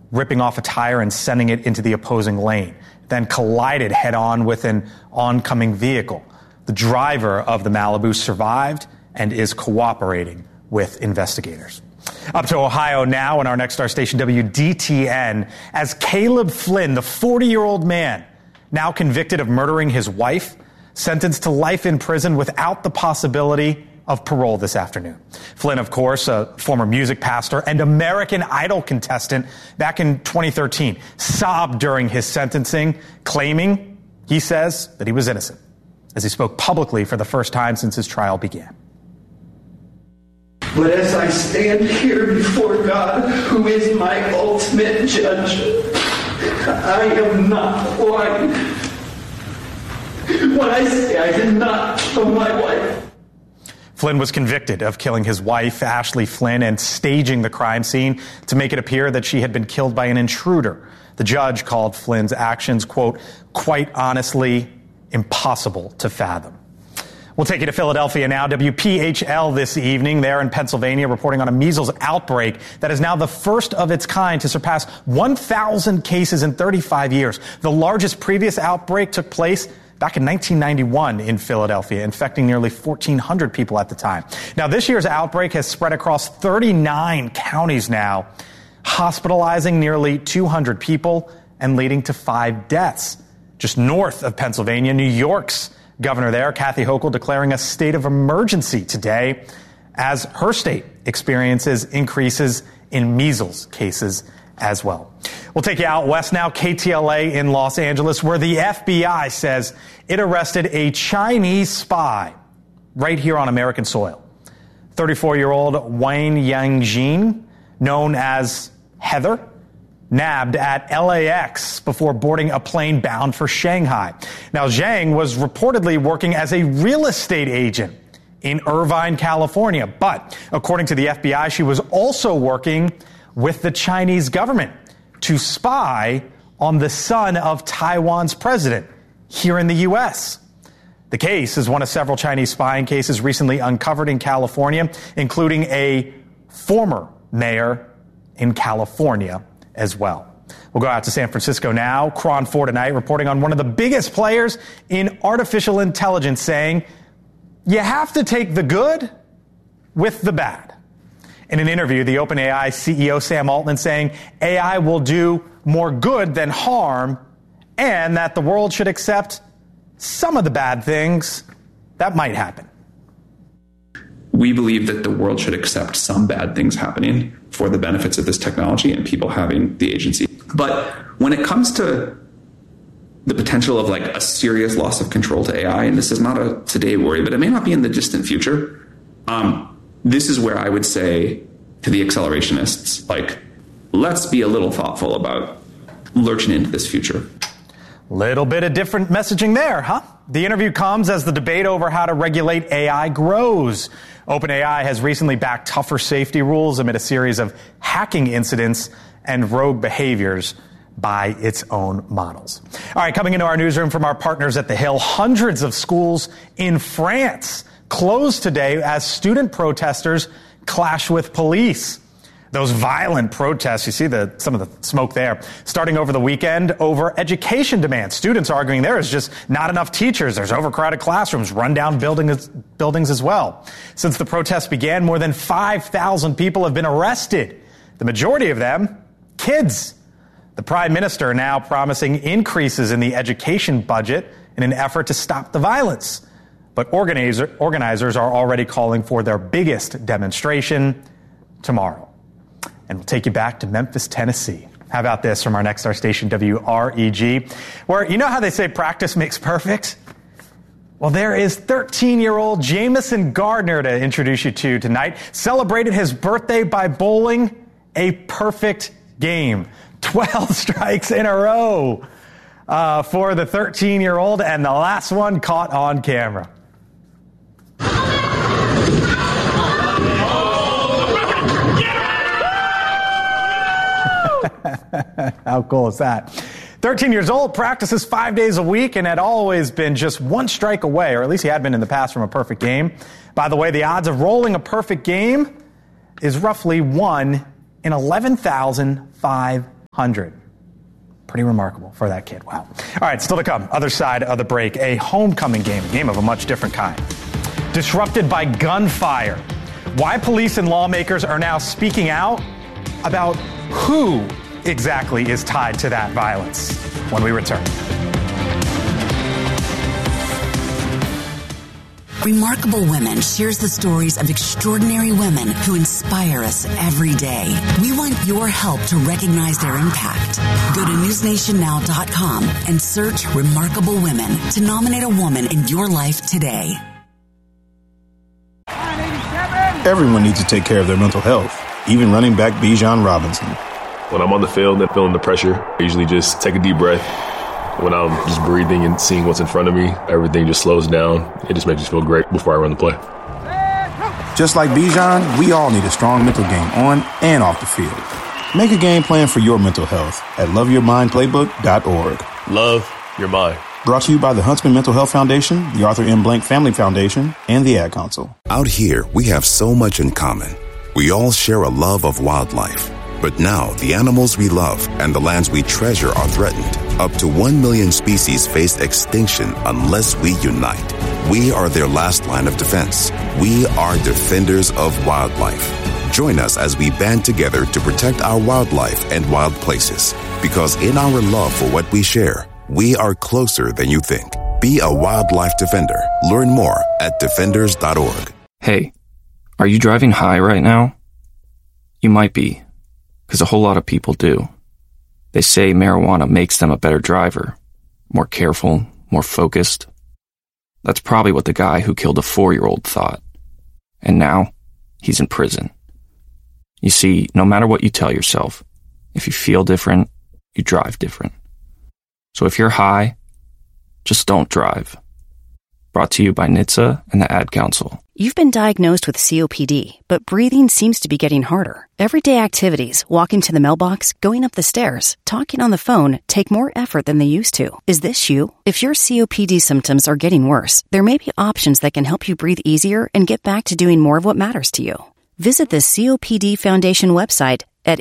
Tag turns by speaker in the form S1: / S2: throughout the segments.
S1: ripping off a tire and sending it into the opposing lane, then collided head-on with an oncoming vehicle. The driver of the Malibu survived and is cooperating with investigators. Up to Ohio now in our next star station, WDTN, as Caleb Flynn, the 40-year-old man, now convicted of murdering his wife, sentenced to life in prison without the possibility of parole this afternoon. Flynn, of course, a former music pastor and American Idol contestant back in 2013, sobbed during his sentencing, claiming, he says, that he was innocent, as he spoke publicly for the first time since his trial began.
S2: But as I stand here before God, who is my ultimate judge, I am not lying when I say I did not kill my wife.
S1: Flynn was convicted of killing his wife, Ashley Flynn, and staging the crime scene to make it appear that she had been killed by an intruder. The judge called Flynn's actions, quote, quite honestly, impossible to fathom. We'll take you to Philadelphia now. WPHL this evening there in Pennsylvania reporting on a measles outbreak that is now the first of its kind to surpass 1,000 cases in 35 years. The largest previous outbreak took place back in 1991 in Philadelphia, infecting nearly 1,400 people at the time. Now, this year's outbreak has spread across 39 counties now, hospitalizing nearly 200 people and leading to 5 deaths. Just north of Pennsylvania, New York's governor there, Kathy Hochul, declaring a state of emergency today as her state experiences increases in measles cases as well. We'll take you out west now, KTLA in Los Angeles, where the FBI says it arrested a Chinese spy right here on American soil. 34-year-old Wang Yangjin, known as Heather, nabbed at LAX before boarding a plane bound for Shanghai. Now, Zhang was reportedly working as a real estate agent in Irvine, California. But according to the FBI, she was also working with the Chinese government to spy on the son of Taiwan's president here in the U.S. The case is one of several Chinese spying cases recently uncovered in California, including a former mayor in California as well. We'll go out to San Francisco now. Cron 4 tonight reporting on one of the biggest players in artificial intelligence saying, you have to take the good with the bad. In an interview, the OpenAI CEO Sam Altman saying AI will do more good than harm and that the world should accept some of the bad things that might happen.
S3: We believe that the world should accept some bad things happening for the benefits of this technology and people having the agency. But when it comes to the potential of like a serious loss of control to AI, and this is not a today worry, but it may not be in the distant future, this is where I would say to the accelerationists, like, let's be a little thoughtful about lurching into this future.
S1: Little bit of different messaging there, huh? The interview comes as the debate over how to regulate AI grows. OpenAI has recently backed tougher safety rules amid a series of hacking incidents and rogue behaviors by its own models. All right, coming into our newsroom from our partners at The Hill, hundreds of schools in France closed today as student protesters clash with police. Those violent protests, you see some of the smoke there, starting over the weekend over education demands. Students arguing there is just not enough teachers. There's overcrowded classrooms, rundown buildings as well. Since the protests began, more than 5,000 people have been arrested. The majority of them, kids. The Prime Minister now promising increases in the education budget in an effort to stop the violence. But organizers are already calling for their biggest demonstration tomorrow. And we'll take you back to Memphis, Tennessee. How about this from our next star station, WREG, where you know how they say practice makes perfect? Well, there is 13-year-old Jamison Gardner to introduce you to tonight. Celebrated his birthday by bowling a perfect game. 12 strikes in a row for the 13-year-old, and the last one caught on camera. How cool is that? 13 years old, practices 5 days a week, and had always been just one strike away, or at least he had been in the past, from a perfect game. By the way, the odds of rolling a perfect game is roughly 1 in 11,500. 100. Pretty remarkable for that kid. Wow. All right, still to come. Other side of the break, a homecoming game, a game of a much different kind. Disrupted by gunfire. Why police and lawmakers are now speaking out about who exactly is tied to that violence when we return.
S4: Remarkable Women shares the stories of extraordinary women who inspire us every day. We want your help to recognize their impact. Go to newsnationnow.com and search Remarkable Women to nominate a woman in your life today.
S5: Everyone needs to take care of their mental health, even running back Bijan Robinson.
S6: When I'm on the field and feeling the pressure, I usually just take a deep breath. When I'm just breathing and seeing what's in front of me, everything just slows down. It just makes me feel great before I run the play.
S5: Just like Bijan, we all need a strong mental game on and off the field. Make a game plan for your mental health at loveyourmindplaybook.org.
S6: Love your mind.
S5: Brought to you by the Huntsman Mental Health Foundation, the Arthur M. Blank Family Foundation, and the Ad Council.
S7: Out here, we have so much in common. We all share a love of wildlife. But now, the animals we love and the lands we treasure are threatened. Up to 1 million species face extinction unless we unite. We are their last line of defense. We are defenders of wildlife. Join us as we band together to protect our wildlife and wild places. Because in our love for what we share, we are closer than you think. Be a wildlife defender. Learn more at defenders.org.
S8: Hey, are you driving high right now? You might be, because a whole lot of people do. They say marijuana makes them a better driver, more careful, more focused. That's probably what the guy who killed a 4-year-old thought. And now, he's in prison. You see, no matter what you tell yourself, if you feel different, you drive different. So if you're high, just don't drive. Brought to you by NHTSA and the Ad Council.
S9: You've been diagnosed with COPD, but breathing seems to be getting harder. Everyday activities, walking to the mailbox, going up the stairs, talking on the phone, take more effort than they used to. Is this you? If your COPD symptoms are getting worse, there may be options that can help you breathe easier and get back to doing more of what matters to you. Visit the COPD Foundation website at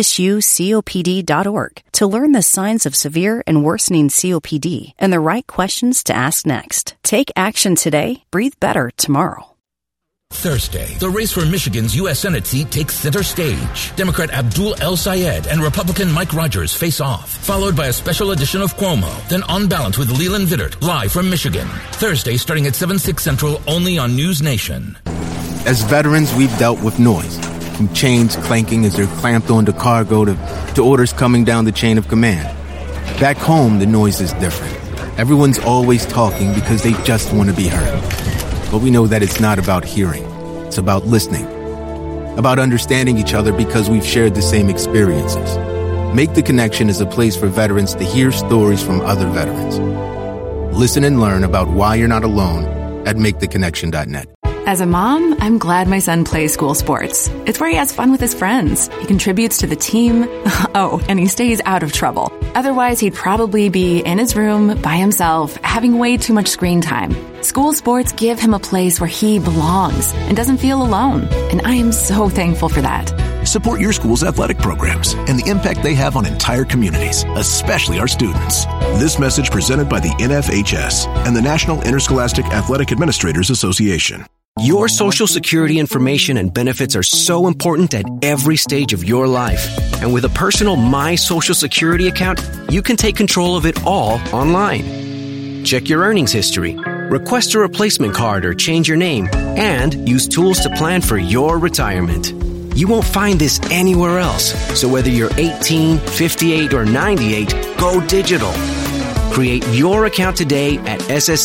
S9: isthisyoucopd.org to learn the signs of severe and worsening COPD and the right questions to ask next. Take action today, breathe better tomorrow.
S10: Thursday, the race for Michigan's U.S. Senate seat takes center stage. Democrat Abdul El-Sayed and Republican Mike Rogers face off, followed by a special edition of Cuomo, then On Balance with Leland Vittert, live from Michigan. Thursday, starting at 7/6 Central, only on News Nation.
S11: As veterans, we've dealt with noise, from chains clanking as they're clamped onto cargo to orders coming down the chain of command. Back home, the noise is different. Everyone's always talking because they just want to be heard. But we know that it's not about hearing. It's about listening. About understanding each other because we've shared the same experiences. Make the Connection is a place for veterans to hear stories from other veterans. Listen and learn about why you're not alone at maketheconnection.net.
S12: As a mom, I'm glad my son plays school sports. It's where he has fun with his friends. He contributes to the team. Oh, and he stays out of trouble. Otherwise, he'd probably be in his room by himself, having way too much screen time. School sports give him a place where he belongs and doesn't feel alone. And I am so thankful for that.
S13: Support your school's athletic programs and the impact they have on entire communities, especially our students. This message presented by the NFHS and the National Interscholastic Athletic Administrators Association.
S14: Your Social Security information and benefits are so important at every stage of your life. And with a personal My Social Security account, you can take control of it all online. Check your earnings history, request a replacement card or change your name, and use tools to plan for your retirement. You won't find this anywhere else. So whether you're 18, 58, or 98, go digital. Create your account today at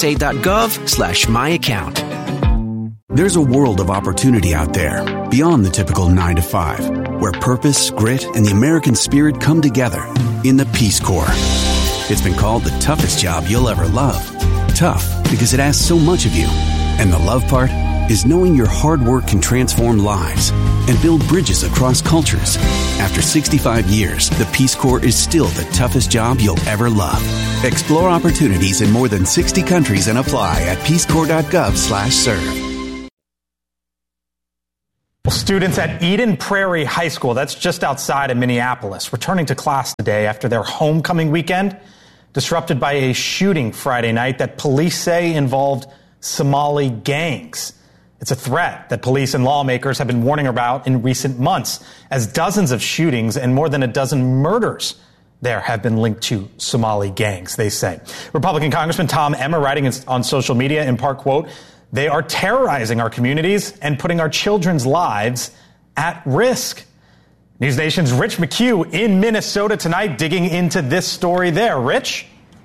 S14: ssa.gov/myaccount.
S15: There's a world of opportunity out there, beyond the typical 9 to 5, where purpose, grit, and the American spirit come together in the Peace Corps. It's been called the toughest job you'll ever love. Tough because it asks so much of you. And the love part is knowing your hard work can transform lives and build bridges across cultures. After 65 years, the Peace Corps is still the toughest job you'll ever love. Explore opportunities in more than 60 countries and apply at peacecorps.gov/serve.
S1: Students at Eden Prairie High School, that's just outside of Minneapolis, returning to class today after their homecoming weekend, disrupted by a shooting Friday night that police say involved Somali gangs. It's a threat that police and lawmakers have been warning about in recent months, as dozens of shootings and more than a dozen murders there have been linked to Somali gangs, they say. Republican Congressman Tom Emmer writing on social media, in part, quote, "They are terrorizing our communities and putting our children's lives at risk." News Nation's Rich McHugh in Minnesota tonight, digging into this story there. Rich?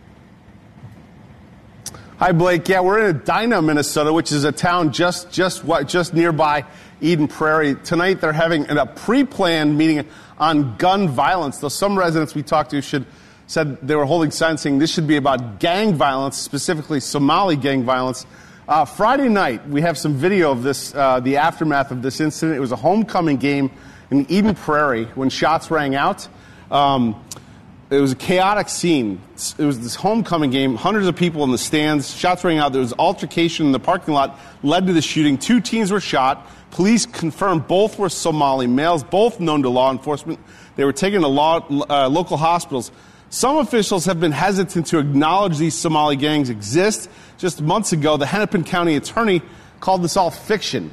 S16: Hi, Blake. Yeah, we're in Edina, Minnesota, which is a town just nearby Eden Prairie. Tonight, they're having a pre-planned meeting on gun violence, though some residents we talked to said they were holding signs saying this should be about gang violence, specifically Somali gang violence. Friday night, we have some video of this, the aftermath of this incident. It was a homecoming game in Eden Prairie when shots rang out. It was a chaotic scene. It was this homecoming game, hundreds of people in the stands, shots rang out. There was altercation in the parking lot, led to the shooting. 2 teens were shot. Police confirmed both were Somali males, both known to law enforcement. They were taken to local hospitals. Some officials have been hesitant to acknowledge these Somali gangs exist. Just months ago, the Hennepin County attorney called this all fiction.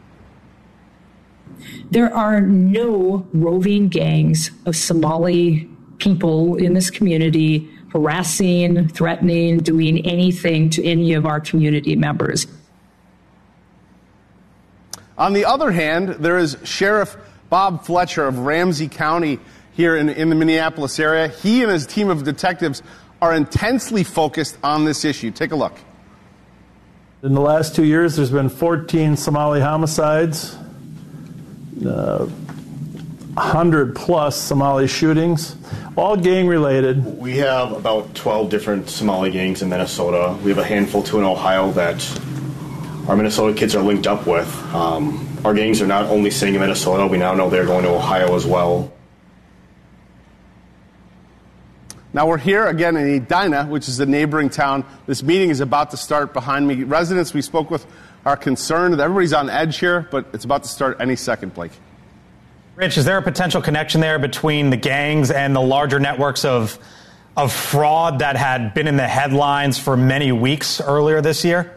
S17: There are no roving gangs of Somali people in this community harassing, threatening, doing anything to any of our community members.
S16: On the other hand, there is Sheriff Bob Fletcher of Ramsey County here in the Minneapolis area. He and his team of detectives are intensely focused on this issue. Take a look.
S18: In the last 2 years, there's been 14 Somali homicides, 100-plus Somali shootings, all gang-related.
S19: We have about 12 different Somali gangs in Minnesota. We have a handful, 2 in Ohio, that our Minnesota kids are linked up with. Our gangs are not only staying in Minnesota. We now know they're going to Ohio as well.
S16: Now we're here again in Edina, which is a neighboring town. This meeting is about to start behind me. Residents we spoke with are concerned that everybody's on edge here, but it's about to start any second, Blake.
S1: Rich, is there a potential connection there between the gangs and the larger networks of fraud that had been in the headlines for many weeks earlier this year?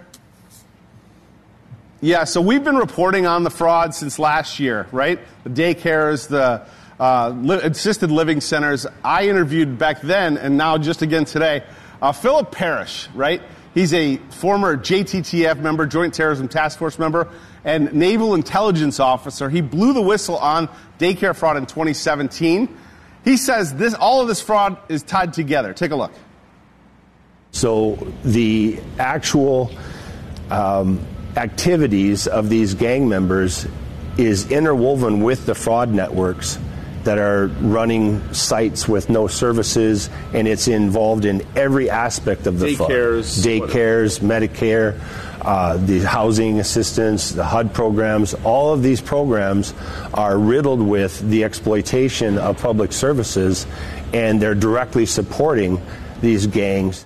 S16: Yeah, so we've been reporting on the fraud since last year, right? The daycares, the assisted living centers. I interviewed back then, and now just again today, Philip Parrish, right? He's a former JTTF member, Joint Terrorism Task Force member, and Naval Intelligence Officer. He blew the whistle on daycare fraud in 2017. He says all of this fraud is tied together. Take a look.
S20: So the actual activities of these gang members is interwoven with the fraud networks that are running sites with no services, and it's involved in every aspect of the fraud. Daycares, Medicare, the housing assistance, the HUD programs. All of these programs are riddled with the exploitation of public services, and they're directly supporting these gangs.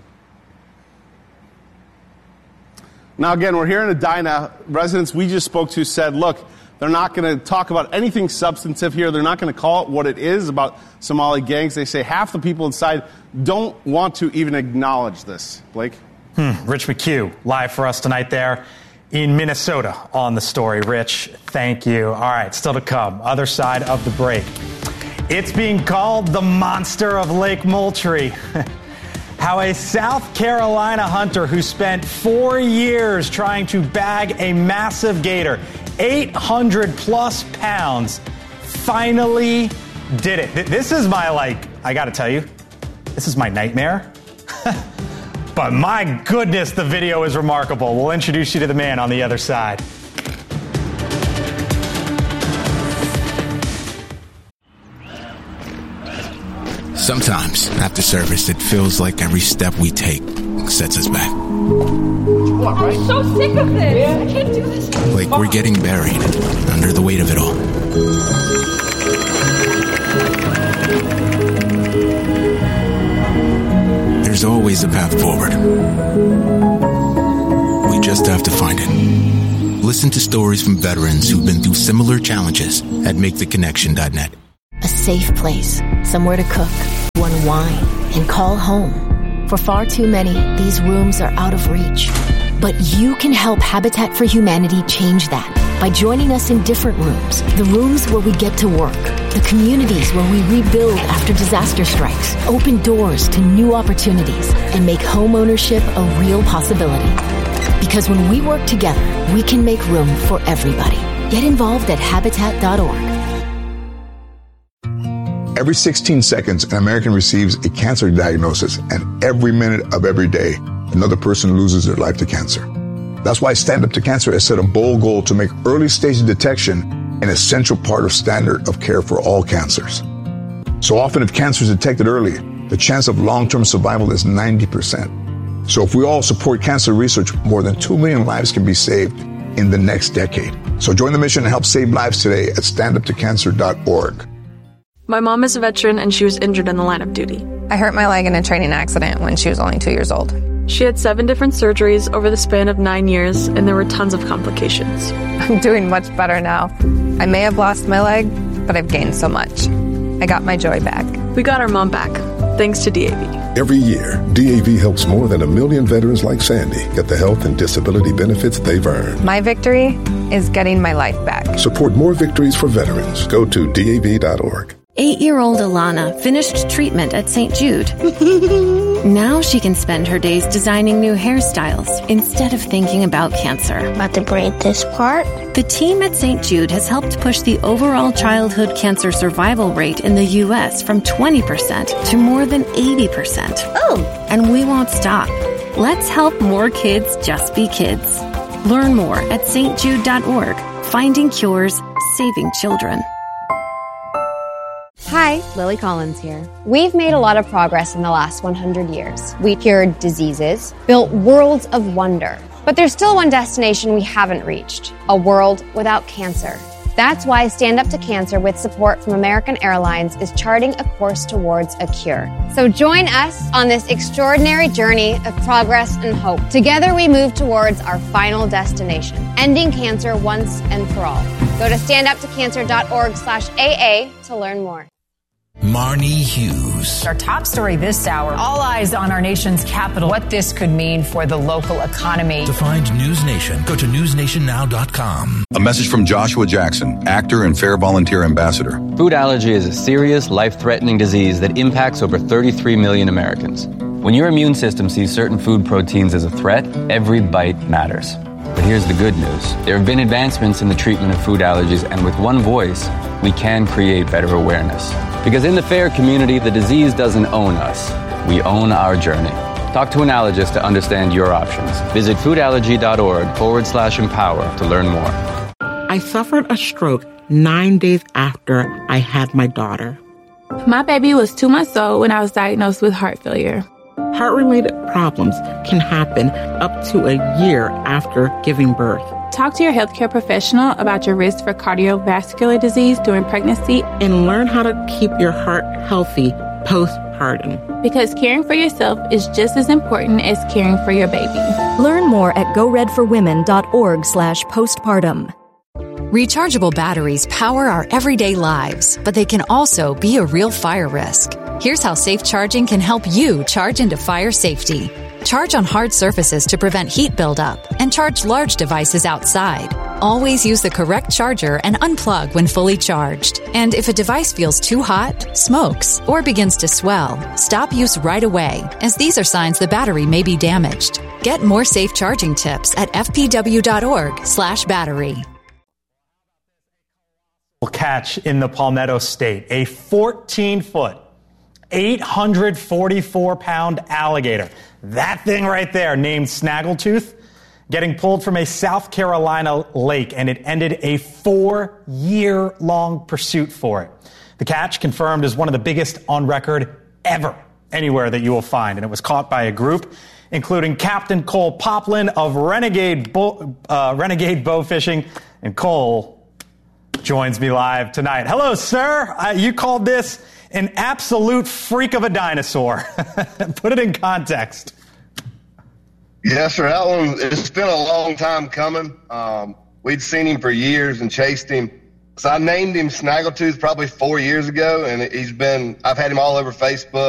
S16: Now, again, we're here in Edina. Residents we just spoke to said, look, they're not going to talk about anything substantive here. They're not going to call it what it is about Somali gangs. They say half the people inside don't want to even acknowledge this. Blake?
S1: Rich McHugh, live for us tonight there in Minnesota on the story. Rich, thank you. All right, still to come. Other side of the break. It's being called the monster of Lake Moultrie. How a South Carolina hunter who spent 4 years trying to bag a massive gator, 800-plus pounds, finally did it. This is my, I got to tell you, this is my nightmare. But my goodness, the video is remarkable. We'll introduce you to the man on the other side.
S11: Sometimes, after service, it feels like every step we take sets us back.
S21: I'm so sick of this. I can't do this.
S11: Like we're getting buried under the weight of it all. There's always a path forward. We just have to find it. Listen to stories from veterans who've been through similar challenges at MakeTheConnection.net.
S2: A safe place, somewhere to cook, to unwind, and call home. For far too many, these rooms are out of reach. But you can help Habitat for Humanity change that by joining us in different rooms. The rooms where we get to work. The communities where we rebuild after disaster strikes. Open doors to new opportunities and make home ownership a real possibility. Because when we work together, we can make room for everybody. Get involved at Habitat.org.
S22: Every 16 seconds, an American receives a cancer diagnosis, and every minute of every day, another person loses their life to cancer. That's why Stand Up to Cancer has set a bold goal to make early stage detection an essential part of standard of care for all cancers. So often, if cancer is detected early, the chance of long-term survival is 90%. So if we all support cancer research, more than 2 million lives can be saved in the next decade. So join the mission and help save lives today at standuptocancer.org.
S23: My mom is a veteran and she was injured in the line of duty.
S24: I hurt my leg in a training accident when she was only 2 years old.
S23: She had 7 different surgeries over the span of 9 years, and there were tons of complications.
S24: I'm doing much better now. I may have lost my leg, but I've gained so much. I got my joy back.
S23: We got our mom back, thanks to DAV.
S25: Every year, DAV helps more than 1 million veterans like Sandy get the health and disability benefits they've earned.
S24: My victory is getting my life back.
S25: Support more victories for veterans. Go to DAV.org.
S26: 8-year-old Alana finished treatment at St. Jude. Now she can spend her days designing new hairstyles instead of thinking about cancer.
S27: About to braid this part?
S26: The team at St. Jude has helped push the overall childhood cancer survival rate in the U.S. from 20% to more than 80%.
S27: Oh!
S26: And we won't stop. Let's help more kids just be kids. Learn more at stjude.org. Finding cures, saving children.
S28: Hi, Lily Collins here. We've made a lot of progress in the last 100 years. We cured diseases, built worlds of wonder. But there's still one destination we haven't reached, a world without cancer. That's why Stand Up to Cancer, with support from American Airlines, is charting a course towards a cure. So join us on this extraordinary journey of progress and hope. Together we move towards our final destination, ending cancer once and for all. Go to standuptocancer.org/AA to learn more.
S10: Marnie Hughes.
S29: Our top story this hour, all eyes on our nation's capital, what this could mean for the local economy.
S10: To find News Nation, go to newsnationnow.com.
S30: A message from Joshua Jackson, actor and Fair Volunteer Ambassador.
S31: Food allergy is a serious, life-threatening disease that impacts over 33 million Americans. When your immune system sees certain food proteins as a threat, every bite matters. But here's the good news. There have been advancements in the treatment of food allergies, and with one voice, we can create better awareness. Because in the FAIR community, the disease doesn't own us. We own our journey. Talk to an allergist to understand your options. Visit foodallergy.org/empower to learn more.
S32: I suffered a stroke 9 days after I had my daughter.
S33: My baby was 2 months old when I was diagnosed with heart failure.
S32: Heart-related problems can happen up to a year after giving birth.
S33: Talk to your healthcare professional about your risk for cardiovascular disease during pregnancy
S32: and learn how to keep your heart healthy postpartum.
S33: Because caring for yourself is just as important as caring for your baby.
S34: Learn more at goredforwomen.org/postpartum.
S35: Rechargeable batteries power our everyday lives, but they can also be a real fire risk. Here's how safe charging can help you charge into fire safety. Charge on hard surfaces to prevent heat buildup, and charge large devices outside. Always use the correct charger and unplug when fully charged. And if a device feels too hot, smokes, or begins to swell, stop use right away, as these are signs the battery may be damaged. Get more safe charging tips at fpw.org/battery.
S1: Catch in the Palmetto State, a 14-foot, 844-pound alligator. That thing right there, named Snaggletooth, getting pulled from a South Carolina lake, and it ended a 4-year-long pursuit for it. The catch, confirmed as one of the biggest on record ever, anywhere that you will find, and it was caught by a group including Captain Cole Poplin of Renegade Bow Fishing, and Cole joins me live tonight. Hello, sir. You called this an absolute freak of a dinosaur. Put it in context.
S36: Yes, sir. That one, it's been a long time coming.
S3: We'd seen him for years and chased him. So I named him Snaggletooth probably 4 years ago, and I've had him all over Facebook.